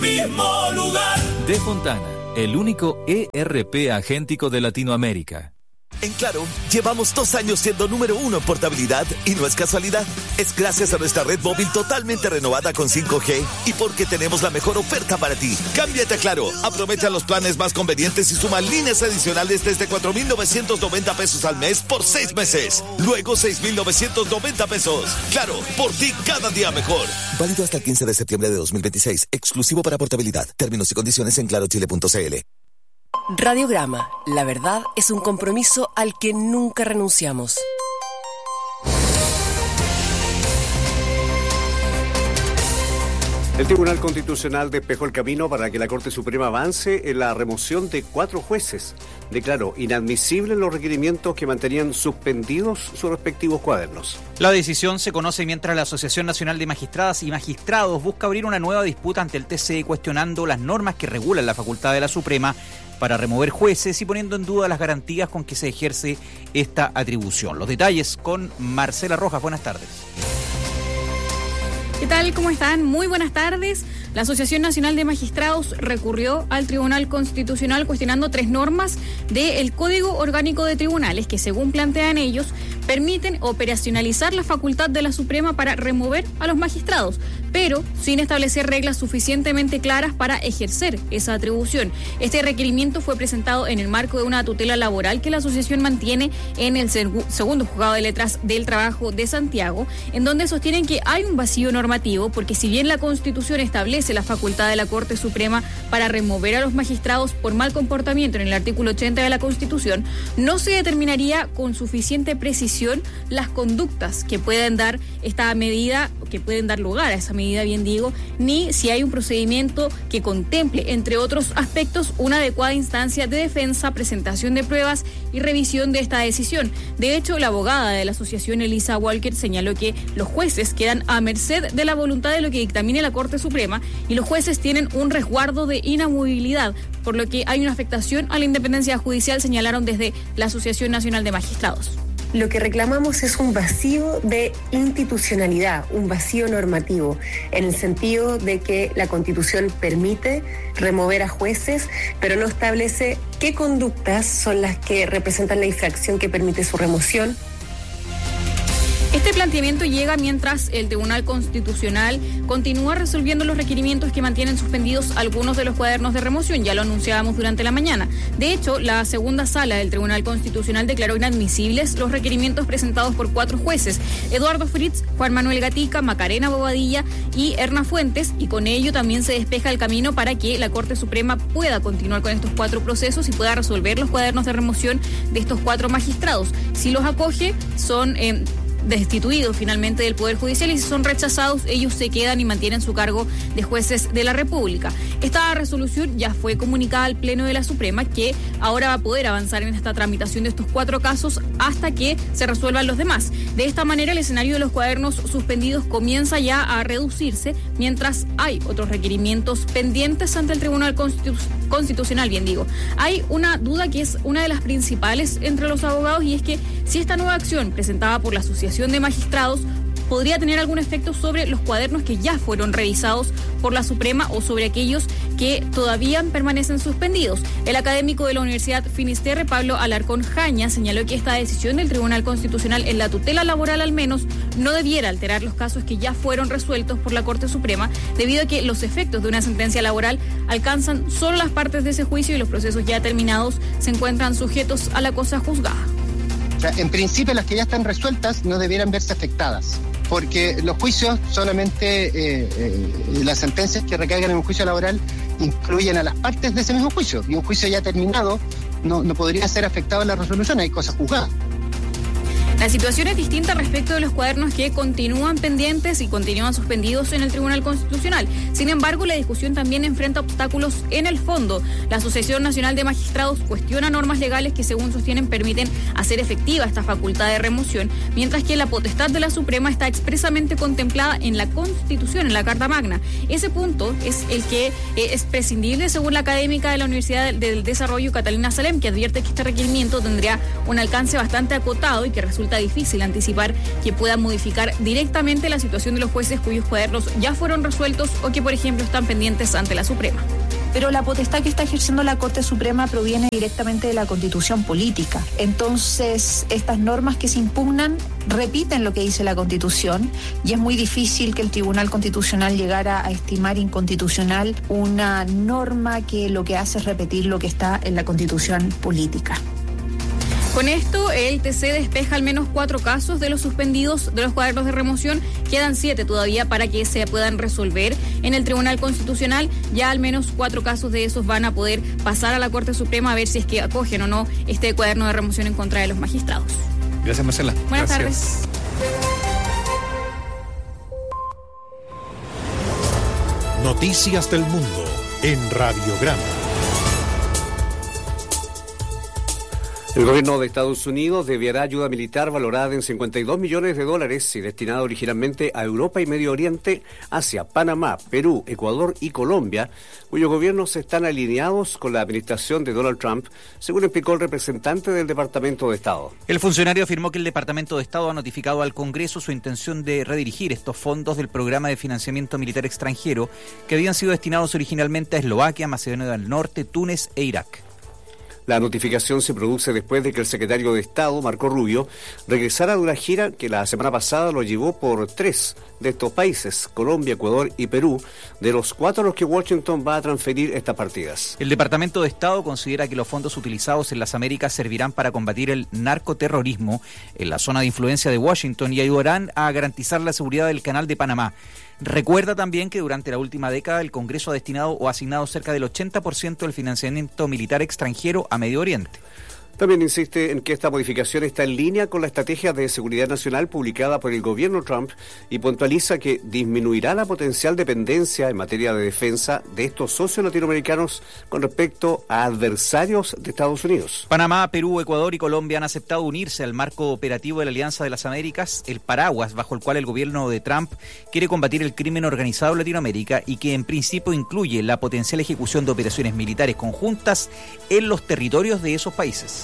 mismo lugar. De Fontana, el único ERP agéntico de Latinoamérica. En Claro, llevamos 2 años siendo número 1 en portabilidad y no es casualidad. Es gracias a nuestra red móvil totalmente renovada con 5G y porque tenemos la mejor oferta para ti. Cámbiate a Claro, aprovecha los planes más convenientes y suma líneas adicionales desde 4,990 pesos al mes por 6 meses. Luego 6,990 pesos. Claro, por ti cada día mejor. Válido hasta el 15 de septiembre de 2026. Exclusivo para portabilidad. Términos y condiciones en clarochile.cl. Radiograma, la verdad es un compromiso al que nunca renunciamos. El Tribunal Constitucional despejó el camino para que la Corte Suprema avance en la remoción de 4 jueces. Declaró inadmisibles los requerimientos que mantenían suspendidos sus respectivos cuadernos. La decisión se conoce mientras la Asociación Nacional de Magistradas y Magistrados busca abrir una nueva disputa ante el TCE cuestionando las normas que regulan la facultad de la Suprema para remover jueces y poniendo en duda las garantías con que se ejerce esta atribución. Los detalles con Marcela Rojas. Buenas tardes. ¿Qué tal? ¿Cómo están? Muy buenas tardes. La Asociación Nacional de Magistrados recurrió al Tribunal Constitucional cuestionando 3 normas del Código Orgánico de Tribunales que, según plantean ellos, permiten operacionalizar la facultad de la Suprema para remover a los magistrados, pero sin establecer reglas suficientemente claras para ejercer esa atribución. Este requerimiento fue presentado en el marco de una tutela laboral que la asociación mantiene en el segundo juzgado de letras del trabajo de Santiago, en donde sostienen que hay un vacío normativo porque si bien la Constitución establece la facultad de la Corte Suprema para remover a los magistrados por mal comportamiento en el artículo 80 de la Constitución, no se determinaría con suficiente precisión las conductas que pueden dar esta medida, que pueden dar lugar a esa medida, bien digo, ni si hay un procedimiento que contemple, entre otros aspectos, una adecuada instancia de defensa, presentación de pruebas y revisión de esta decisión. De hecho, la abogada de la asociación, Elisa Walker, señaló que los jueces quedan a merced de la voluntad de lo que dictamine la Corte Suprema y los jueces tienen un resguardo de inamovibilidad, por lo que hay una afectación a la independencia judicial, señalaron desde la Asociación Nacional de Magistrados. Lo que reclamamos es un vacío de institucionalidad, un vacío normativo, en el sentido de que la Constitución permite remover a jueces, pero no establece qué conductas son las que representan la infracción que permite su remoción. Este planteamiento llega mientras el Tribunal Constitucional continúa resolviendo los requerimientos que mantienen suspendidos algunos de los cuadernos de remoción. Ya lo anunciábamos durante la mañana. De hecho, la segunda sala del Tribunal Constitucional declaró inadmisibles los requerimientos presentados por 4 jueces: Eduardo Fritz, Juan Manuel Gatica, Macarena Bobadilla y Erna Fuentes, y con ello también se despeja el camino para que la Corte Suprema pueda continuar con estos 4 procesos y pueda resolver los cuadernos de remoción de estos 4 magistrados. Si los acoge, son destituidos finalmente del Poder Judicial, y si son rechazados, ellos se quedan y mantienen su cargo de jueces de la República. Esta resolución ya fue comunicada al Pleno de la Suprema, que ahora va a poder avanzar en esta tramitación de estos 4 casos hasta que se resuelvan los demás. De esta manera, el escenario de los cuadernos suspendidos comienza ya a reducirse, mientras hay otros requerimientos pendientes ante el Tribunal Constitucional, bien digo. Hay una duda que es una de las principales entre los abogados, y es que si esta nueva acción presentada por la Asociación de Magistrados podría tener algún efecto sobre los cuadernos que ya fueron revisados por la Suprema o sobre aquellos que todavía permanecen suspendidos. El académico de la Universidad Finisterre, Pablo Alarcón Jaña, señaló que esta decisión del Tribunal Constitucional en la tutela laboral al menos no debiera alterar los casos que ya fueron resueltos por la Corte Suprema, debido a que los efectos de una sentencia laboral alcanzan solo las partes de ese juicio y los procesos ya terminados se encuentran sujetos a la cosa juzgada. O sea, en principio las que ya están resueltas no debieran verse afectadas, porque los juicios solamente, las sentencias que recaigan en un juicio laboral incluyen a las partes de ese mismo juicio, y un juicio ya terminado no podría ser afectado en la resolución, hay cosas juzgadas. La situación es distinta respecto de los cuadernos que continúan pendientes y continúan suspendidos en el Tribunal Constitucional. Sin embargo, la discusión también enfrenta obstáculos en el fondo. La Asociación Nacional de Magistrados cuestiona normas legales que, según sostienen, permiten hacer efectiva esta facultad de remoción, mientras que la potestad de la Suprema está expresamente contemplada en la Constitución, en la Carta Magna. Ese punto es el que es prescindible, según la académica de la Universidad del Desarrollo, Catalina Salem, que advierte que este requerimiento tendría un alcance bastante acotado y que resulta resulta difícil anticipar que puedan modificar directamente la situación de los jueces cuyos cuadernos ya fueron resueltos o que, por ejemplo, están pendientes ante la Suprema. Pero la potestad que está ejerciendo la Corte Suprema proviene directamente de la Constitución política. Entonces, estas normas que se impugnan repiten lo que dice la Constitución y es muy difícil que el Tribunal Constitucional llegara a estimar inconstitucional una norma que lo que hace es repetir lo que está en la Constitución política. Con esto, el TC despeja al menos 4 casos de los suspendidos de los cuadernos de remoción. Quedan 7 todavía para que se puedan resolver en el Tribunal Constitucional. Ya al menos 4 casos de esos van a poder pasar a la Corte Suprema a ver si es que acogen o no este cuaderno de remoción en contra de los magistrados. Gracias, Marcela. Buenas tardes. Noticias del Mundo en Radiograma. El gobierno de Estados Unidos deberá ayuda militar valorada en $52 millones y destinada originalmente a Europa y Medio Oriente, Asia, Panamá, Perú, Ecuador y Colombia, cuyos gobiernos están alineados con la administración de Donald Trump, según explicó el representante del Departamento de Estado. El funcionario afirmó que el Departamento de Estado ha notificado al Congreso su intención de redirigir estos fondos del programa de financiamiento militar extranjero que habían sido destinados originalmente a Eslovaquia, Macedonia del Norte, Túnez e Irak. La notificación se produce después de que el secretario de Estado, Marco Rubio, regresara de una gira que la semana pasada lo llevó por 3 de estos países, Colombia, Ecuador y Perú, de los 4 a los que Washington va a transferir estas partidas. El Departamento de Estado considera que los fondos utilizados en las Américas servirán para combatir el narcoterrorismo en la zona de influencia de Washington y ayudarán a garantizar la seguridad del Canal de Panamá. Recuerda también que durante la última década el Congreso ha destinado o asignado cerca del 80% del financiamiento militar extranjero a Medio Oriente. También insiste en que esta modificación está en línea con la estrategia de seguridad nacional publicada por el gobierno Trump y puntualiza que disminuirá la potencial dependencia en materia de defensa de estos socios latinoamericanos con respecto a adversarios de Estados Unidos. Panamá, Perú, Ecuador y Colombia han aceptado unirse al marco operativo de la Alianza de las Américas, el paraguas bajo el cual el gobierno de Trump quiere combatir el crimen organizado en Latinoamérica y que en principio incluye la potencial ejecución de operaciones militares conjuntas en los territorios de esos países.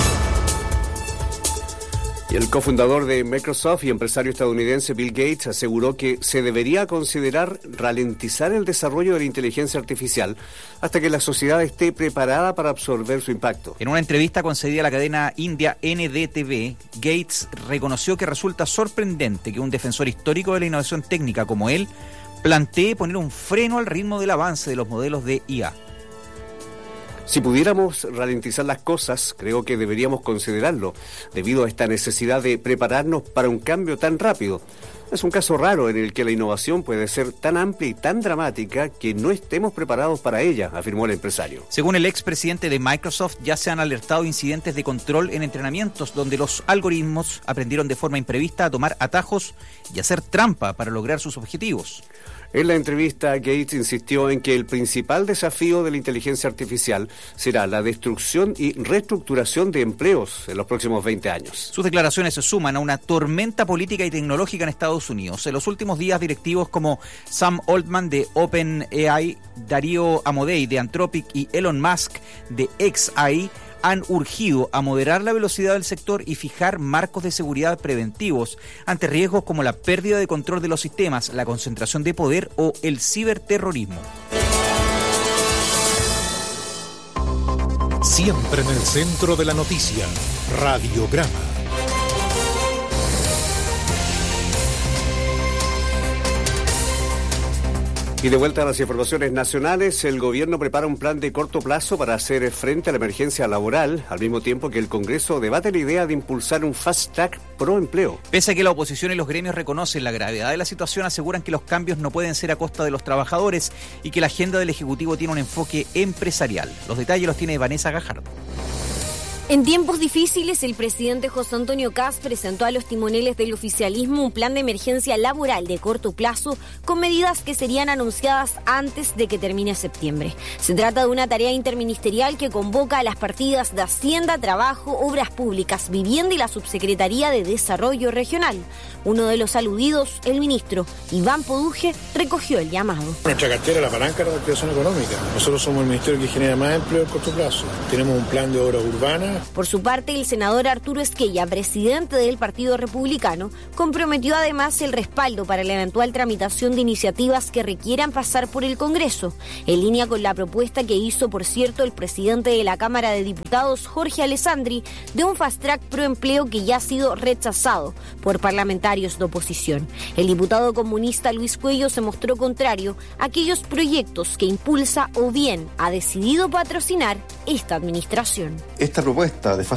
Y el cofundador de Microsoft y empresario estadounidense Bill Gates aseguró que se debería considerar ralentizar el desarrollo de la inteligencia artificial hasta que la sociedad esté preparada para absorber su impacto. En una entrevista concedida a la cadena india NDTV, Gates reconoció que resulta sorprendente que un defensor histórico de la innovación técnica como él plantee poner un freno al ritmo del avance de los modelos de IA. Si pudiéramos ralentizar las cosas, creo que deberíamos considerarlo, debido a esta necesidad de prepararnos para un cambio tan rápido. Es un caso raro en el que la innovación puede ser tan amplia y tan dramática que no estemos preparados para ella, afirmó el empresario. Según el expresidente de Microsoft, ya se han alertado incidentes de control en entrenamientos donde los algoritmos aprendieron de forma imprevista a tomar atajos y hacer trampa para lograr sus objetivos. En la entrevista, Gates insistió en que el principal desafío de la inteligencia artificial será la destrucción y reestructuración de empleos en los próximos 20 años. Sus declaraciones se suman a una tormenta política y tecnológica en Estados Unidos. En los últimos días, directivos como Sam Altman de OpenAI, Darío Amodei de Anthropic y Elon Musk de xAI han urgido a moderar la velocidad del sector y fijar marcos de seguridad preventivos ante riesgos como la pérdida de control de los sistemas, la concentración de poder o el ciberterrorismo. Siempre en el centro de la noticia, Radiograma. Y de vuelta a las informaciones nacionales, el gobierno prepara un plan de corto plazo para hacer frente a la emergencia laboral, al mismo tiempo que el Congreso debate la idea de impulsar un fast track pro empleo. Pese a que la oposición y los gremios reconocen la gravedad de la situación, aseguran que los cambios no pueden ser a costa de los trabajadores y que la agenda del Ejecutivo tiene un enfoque empresarial. Los detalles los tiene Vanessa Gajardo. En tiempos difíciles, el presidente José Antonio Kast presentó a los timoneles del oficialismo un plan de emergencia laboral de corto plazo con medidas que serían anunciadas antes de que termine septiembre. Se trata de una tarea interministerial que convoca a las partidas de Hacienda, Trabajo, Obras Públicas, Vivienda y la Subsecretaría de Desarrollo Regional. Uno de los aludidos, el ministro Iván Poduje, recogió el llamado. Nuestra cartera la palanca de la reactivación económica. Nosotros somos el ministerio que genera más empleo a corto plazo. Tenemos un plan de obras urbanas Por su parte, el senador Arturo Esquella, presidente del Partido Republicano, comprometió además el respaldo para la eventual tramitación de iniciativas que requieran pasar por el Congreso, en línea con la propuesta que hizo, por cierto, el presidente de la Cámara de Diputados, Jorge Alessandri, de un fast track pro empleo que ya ha sido rechazado por parlamentarios de oposición. El diputado comunista Luis Cuello se mostró contrario a aquellos proyectos que impulsa o bien ha decidido patrocinar esta administración. Esta propuesta de